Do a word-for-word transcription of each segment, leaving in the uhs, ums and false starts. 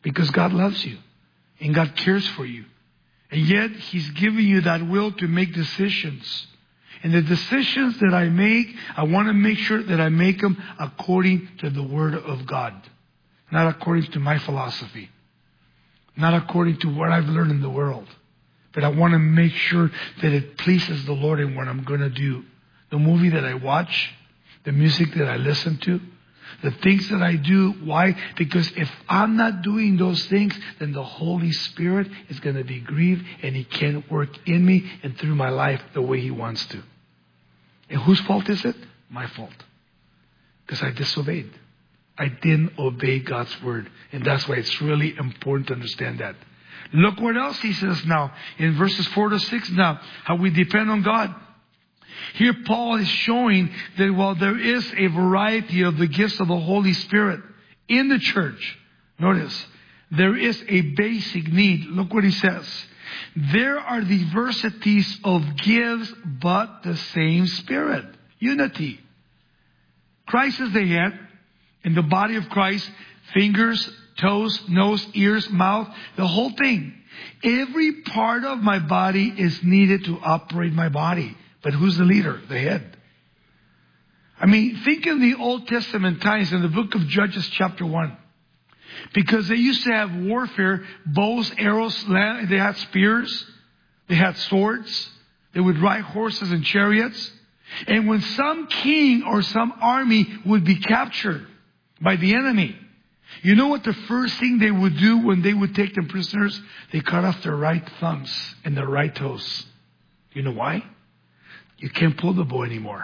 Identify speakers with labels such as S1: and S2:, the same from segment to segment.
S1: Because God loves you and God cares for you. And yet He's giving you that will to make decisions. And the decisions that I make, I want to make sure that I make them according to the Word of God. Not according to my philosophy. Not according to what I've learned in the world. But I want to make sure that it pleases the Lord in what I'm going to do. The movie that I watch, the music that I listen to, the things that I do. Why? Because if I'm not doing those things, then the Holy Spirit is going to be grieved and He can't work in me and through my life the way He wants to. And whose fault is it? My fault. Because I disobeyed. I didn't obey God's word. And that's why it's really important to understand that. Look what else He says now in verses four to six now, how we depend on God. Here Paul is showing that while there is a variety of the gifts of the Holy Spirit in the church, notice, there is a basic need. Look what he says. There are diversities of gifts, but the same Spirit. Unity. Christ is the head. In the body of Christ, fingers, toes, nose, ears, mouth, the whole thing. Every part of my body is needed to operate my body. But who's the leader? The head. I mean, think of the Old Testament times in the book of Judges chapter one. Because they used to have warfare, bows, arrows, they had spears, they had swords, they would ride horses and chariots. And when some king or some army would be captured by the enemy, you know what the first thing they would do when they would take them prisoners? They cut off their right thumbs and their right toes. You know why? You can't pull the bow anymore.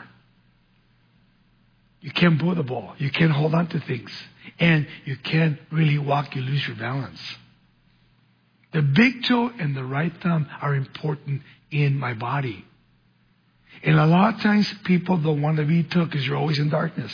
S1: You can't pull the ball. You can't hold on to things. And you can't really walk. You lose your balance. The big toe and the right thumb are important in my body. And a lot of times people don't want to be took because you're always in darkness.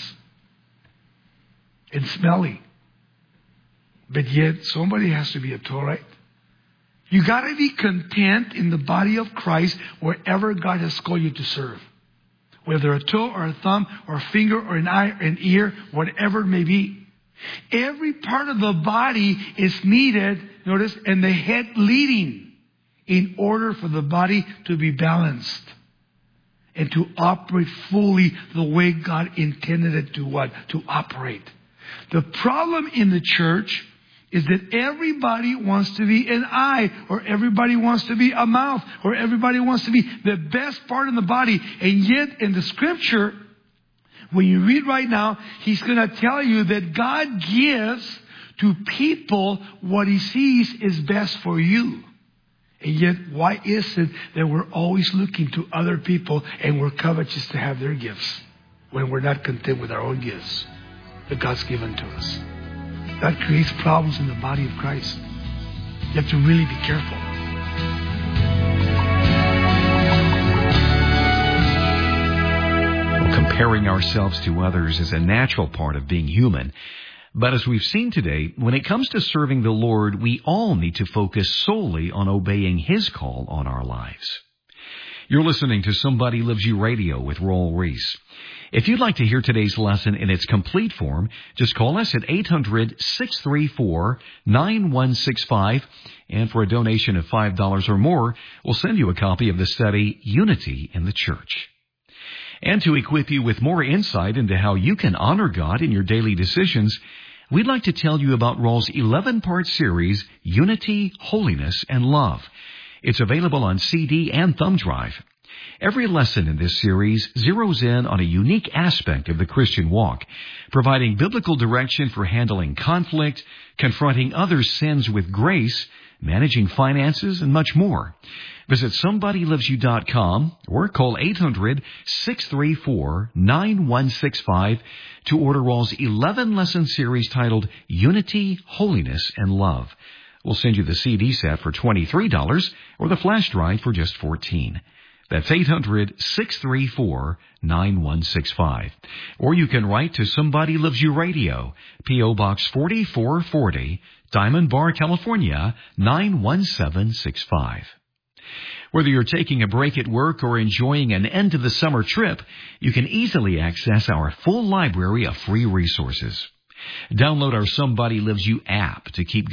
S1: And smelly. But yet somebody has to be a toe, right? You got to be content in the body of Christ wherever God has called you to serve. Whether a toe or a thumb or a finger or an eye or an ear, whatever it may be. Every part of the body is needed, notice, and the head leading in order for the body to be balanced and to operate fully the way God intended it to what? To operate. The problem in the church is that everybody wants to be an eye, or everybody wants to be a mouth, or everybody wants to be the best part in the body. And yet in the scripture, when you read right now, He's going to tell you that God gives to people what He sees is best for you. And yet, why is it that we're always looking to other people and we're covetous to have their gifts when we're not content with our own gifts that God's given to us? That creates problems in the body of Christ. You have to really be careful.
S2: Comparing ourselves to others is a natural part of being human. But as we've seen today, when it comes to serving the Lord, we all need to focus solely on obeying His call on our lives. You're listening to Somebody Loves You Radio with Raul Ries. If you'd like to hear today's lesson in its complete form, just call us at eight hundred, six three four, nine one six five, and for a donation of five dollars or more, we'll send you a copy of the study, Unity in the Church. And to equip you with more insight into how you can honor God in your daily decisions, we'd like to tell you about Raul's eleven-part series, Unity, Holiness, and Love. It's available on C D and thumb drive. Every lesson in this series zeroes in on a unique aspect of the Christian walk, providing biblical direction for handling conflict, confronting others' sins with grace, managing finances, and much more. Visit somebody loves you dot com or call eight hundred, six three four, nine one six five to order Raul's eleven-lesson series titled Unity, Holiness, and Love. We'll send you the C D set for twenty-three dollars or the flash drive for just fourteen dollars. That's eight hundred, six three four, nine one six five. Or you can write to Somebody Loves You Radio, P O Box forty-four forty, Diamond Bar, California, nine one seven six five. Whether you're taking a break at work or enjoying an end-of-the-summer trip, you can easily access our full library of free resources. Download our Somebody Loves You app to keep